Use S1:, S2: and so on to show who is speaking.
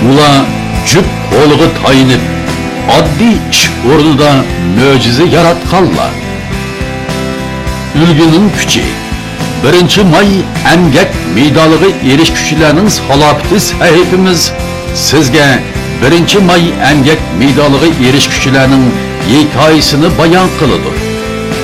S1: Ular cüp qo'liga tayinib, oddiy ish o'rnida mo'jiza yaratganlar. Ulguning kuchi 1-may emgak medaliga erishuvchilarning salohiyati sahifamiz sizga 1-may emgak medaliga erishuvchilarning hikoyasini bayon qiladi.